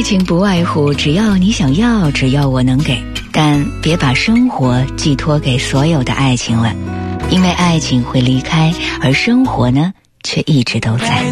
爱情不外乎只要你想要，只要我能给，但别把生活寄托给所有的爱情了，因为爱情会离开，而生活呢，却一直都在。